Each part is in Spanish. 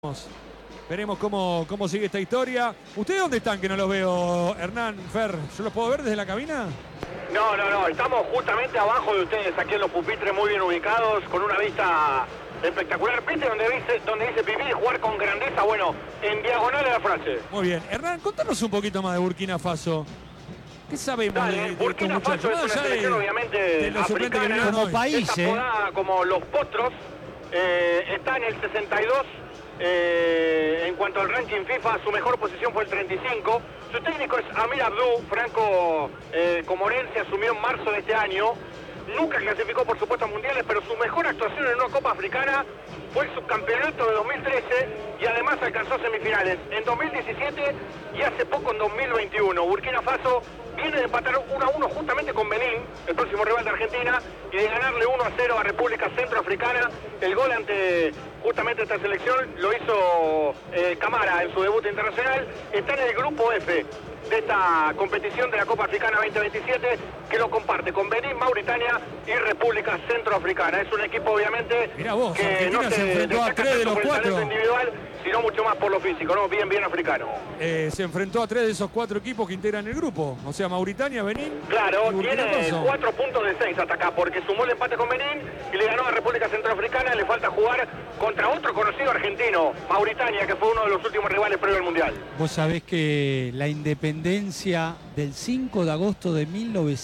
Veremos cómo sigue esta historia. ¿Ustedes dónde están que no los veo, Hernán, Fer? ¿Yo los puedo ver desde la cabina? No, estamos justamente abajo de ustedes, aquí en los pupitres muy bien ubicados, con una vista espectacular. ¿Viste donde dice Pipí, jugar con grandeza? Bueno, en diagonal a la frase. Muy bien. Hernán, contanos un poquito más de Burkina Faso. ¿Qué sabemos de Burkina estos Faso muchachos? es una selección obviamente africana, como país, apodada como los potros, está en el 62. En cuanto al ranking FIFA, su mejor posición fue el 35. Su técnico es Amir Abdou, franco-comorense, asumió en marzo de este año. Nunca clasificó, por supuesto, a mundiales, pero su mejor actuación en una Copa Africana fue el subcampeonato de 2013 y además alcanzó semifinales en 2017 y hace poco en 2021. Burkina Faso viene de empatar 1-1 justamente con Benín, el próximo rival de Argentina, y de ganarle 1-0 a República Centroafricana. El gol ante justamente esta selección lo hizo Camara en su debut internacional. Está en el grupo F de esta competición de la Copa Africana 2027, que lo comparte con Benín, Mauritania y República Centroafricana. Es un equipo obviamente vos, que Argentina no se enfrentó a 3 de los 4 individual, sino mucho más por lo físico, ¿no? Bien africano. Se enfrentó a 3 de esos 4 equipos que integran el grupo. O sea, Mauritania, Benín. Claro, y tiene 4 puntos de 6 hasta acá, porque sumó el empate con Benín y le ganó a República Centroafricana. Le falta jugar contra otro conocido argentino, Mauritania, que fue uno de los últimos rivales previo al Mundial. Vos sabés que la independencia del 5 de agosto de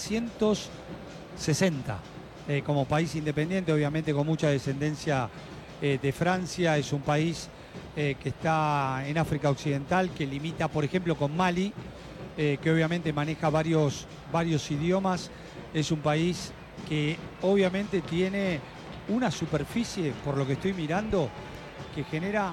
1960, como país independiente, obviamente con mucha descendencia de Francia, es un país que está en África Occidental, que limita, por ejemplo, con Mali, que obviamente maneja varios idiomas. Es un país que obviamente tiene una superficie, por lo que estoy mirando, que genera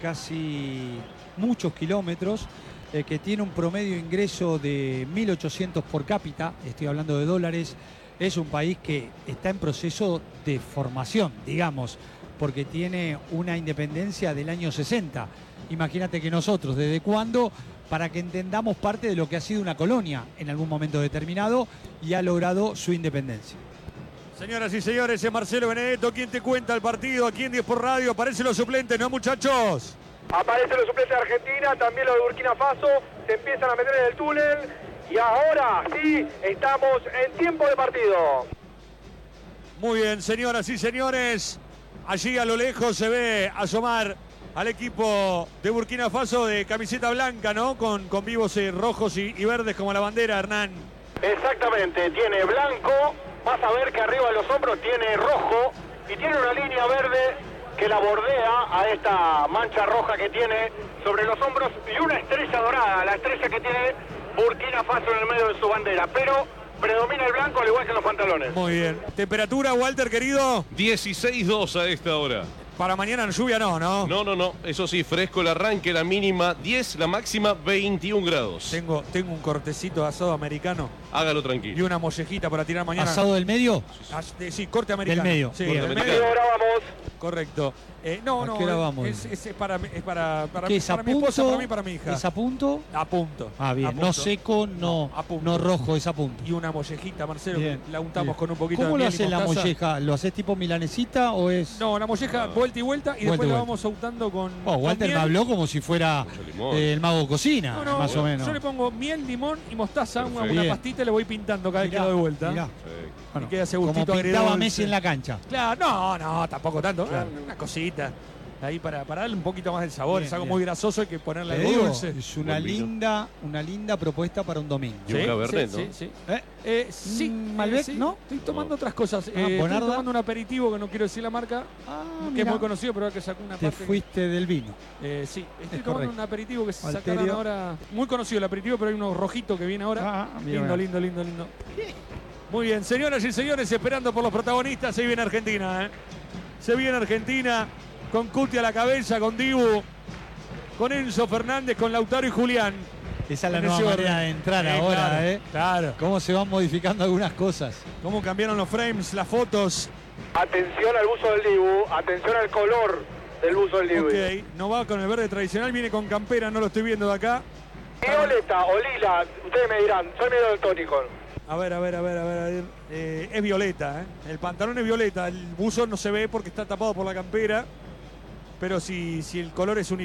casi muchos kilómetros, que tiene un promedio de ingreso de 1.800 por cápita, estoy hablando de dólares. Es un país que está en proceso de formación, digamos, porque tiene una independencia del año 60. Imagínate que nosotros, ¿desde cuándo? Para que entendamos parte de lo que ha sido una colonia en algún momento determinado y ha logrado su independencia. Señoras y señores, es Marcelo Benedetto quien te cuenta el partido aquí en 10 por Radio. Aparecen los suplentes, ¿no, muchachos? Aparecen los suplentes de Argentina, también los de Burkina Faso, se empiezan a meter en el túnel y ahora sí estamos en tiempo de partido. Muy bien, señoras y señores, allí a lo lejos se ve asomar al equipo de Burkina Faso de camiseta blanca, ¿no? Con vivos rojos y verdes como la bandera, Hernán. Exactamente, tiene blanco, vas a ver que arriba de los hombros tiene rojo y tiene una línea verde que la bordea a esta mancha roja que tiene sobre los hombros y una estrella dorada, la estrella que tiene Burkina Faso en el medio de su bandera, pero predomina el blanco al igual que en los pantalones. Muy bien. ¿Temperatura, Walter, querido? 16-2 a esta hora. Para mañana en lluvia no. No. Eso sí, fresco el arranque, la mínima 10, la máxima 21 grados. Tengo un cortecito de asado americano. Hágalo tranquilo. Y una mollejita para tirar mañana. ¿Asado del medio? Sí, corte americano. Del medio. Sí, Corte del americano. medio. Ahora vamos. Correcto. ¿A qué hora vamos? Es para ¿Qué es a mi esposa, punto? para mí y para mi hija. ¿Es a punto? A punto. Ah, bien. A punto. No seco, no rojo, es a punto. Y una mollejita, Marcelo, Bien, que la untamos bien. con un poquito ¿Cómo de lo miel y haces la mostaza. molleja? ¿Lo haces tipo milanesita o es...? No, la molleja vuelta y vuelta y después la vamos untando con Walter con me miel. habló como si fuera Mucho limón. el mago cocina, No, más o menos. Yo le pongo miel, limón y mostaza, una Perfecto. pastita y le voy pintando cada vez que lo doy vuelta. Mirá. Y queda ese como gustito pintaba agridulce. Messi en la cancha. Claro, no, tampoco tanto. Una cosita. Ahí para darle un poquito más del sabor. Bien, es algo bien. muy grasoso, hay que ponerle Te algo digo, dulce. es una Buen vino. linda propuesta para un domingo. Y un Cabernet, ¿no? Sí. Sí, Mm, Malbec, sí. ¿no? Estoy tomando otras cosas. Bonarda. Estoy tomando un aperitivo que no quiero decir la marca, que mira, es muy conocido, pero que sacó una te parte. fuiste del vino. Sí, estoy Es tomando correcto. un aperitivo que se Valterio. sacaron ahora. Muy conocido el aperitivo, pero hay uno rojito que viene ahora. mira. Lindo. Muy bien, señoras y señores, esperando por los protagonistas. Se viene Argentina, Se viene Argentina con Cuti a la cabeza, con Dibu, con Enzo Fernández, con Lautaro y Julián. Esa es la En nueva ese manera orden. de entrar ahora, claro, Claro. Cómo se van modificando algunas cosas. Cómo cambiaron los frames, las fotos. Atención al buzo del Dibu, atención al color del buzo del Dibu. Ok, no va con el verde tradicional, viene con campera, no lo estoy viendo de acá. Violeta o lila, ustedes me dirán, soy medio daltónico. A ver. Es violeta, El pantalón es violeta, el buzo no se ve porque está tapado por la campera. pero si el color es